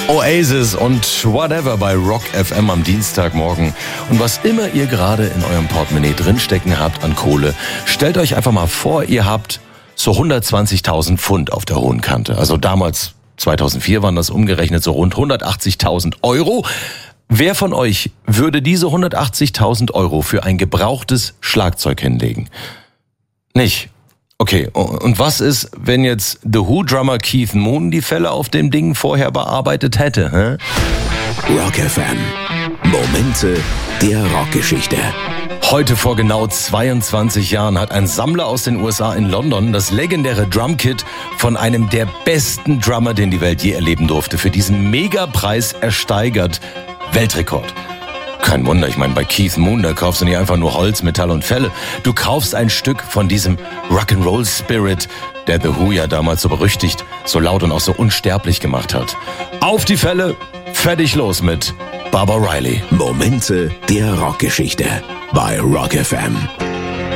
Oasis und Whatever bei Rock FM am Dienstagmorgen. Und was immer ihr gerade in eurem Portemonnaie drinstecken habt an Kohle, stellt euch einfach mal vor, ihr habt so 120.000 Pfund auf der hohen Kante. Also damals, 2004, waren das umgerechnet so rund 180.000 Euro. Wer von euch würde diese 180.000 Euro für ein gebrauchtes Schlagzeug hinlegen? Nicht. Okay, und was ist, wenn jetzt The Who-Drummer Keith Moon die Fälle auf dem Ding vorher bearbeitet hätte? Rock FM. Momente der Rockgeschichte. Heute vor genau 22 Jahren hat ein Sammler aus den USA in London das legendäre Drumkit von einem der besten Drummer, den die Welt je erleben durfte, für diesen Megapreis ersteigert. Weltrekord. Kein Wunder, ich meine, bei Keith Moon, da kaufst du nicht einfach nur Holz, Metall und Felle. Du kaufst ein Stück von diesem Rock'n'Roll Spirit, der The Who ja damals so berüchtigt, so laut und auch so unsterblich gemacht hat. Auf die Felle, fertig los mit Baba Riley. Momente der Rockgeschichte bei Rock FM.